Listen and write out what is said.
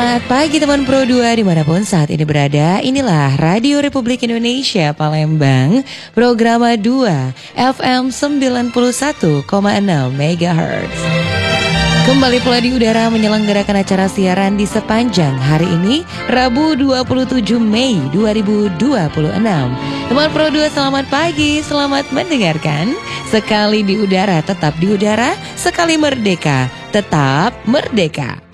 Selamat pagi teman Pro 2 dimanapun saat ini berada. Inilah Radio Republik Indonesia Palembang, Program 2 FM 91,6 MHz. Kembali pula di udara menyelenggarakan acara siaran di sepanjang hari ini, Rabu 27 Mei 2026. Teman Pro 2 selamat pagi, selamat mendengarkan. Sekali di udara tetap di udara, sekali merdeka tetap merdeka.